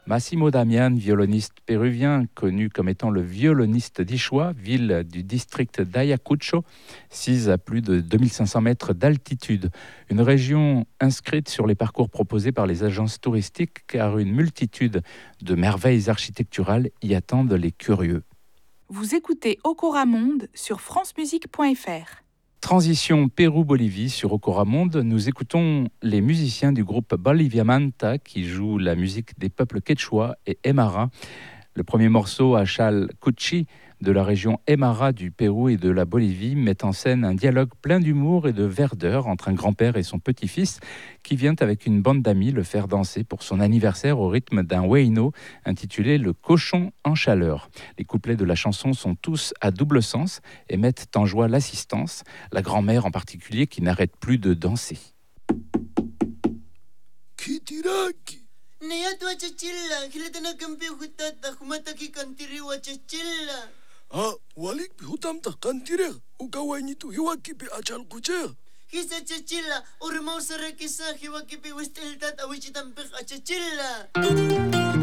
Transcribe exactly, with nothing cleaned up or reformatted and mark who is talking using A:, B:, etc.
A: Massimo Damian, violoniste péruvien, connu comme étant le violoniste d'Ichoa, ville du district d'Ayacucho, sise à plus de deux mille cinq cents mètres d'altitude. Une région inscrite sur les parcours proposés par les agences touristiques, car une multitude de merveilles architecturales y attendent les curieux.
B: Vous écoutez Okora Monde sur francemusique point f r.
A: Transition Pérou-Bolivie sur Okora Monde, nous écoutons les musiciens du groupe Bolivia Manta qui jouent la musique des peuples quechua et Aymara. Le premier morceau, Achal Cuchi, de la région Aymara du Pérou et de la Bolivie, met en scène un dialogue plein d'humour et de verdeur entre un grand-père et son petit-fils qui vient avec une bande d'amis le faire danser pour son anniversaire au rythme d'un huayno intitulé Le cochon en chaleur. Les couplets de la chanson sont tous à double sens et mettent en joie l'assistance, la grand-mère en particulier qui n'arrête plus de danser.
C: Kitiraki. Neyatu achachilla, hilatana kampi hutata, humataki kantiri wachachilla. Ah, walik hutam ta kantire, ukawainitu hiwakipi achal kuche. Hisa chachilla, urmau sarakisa hiwakipi wistiltat awichitampik achachilla.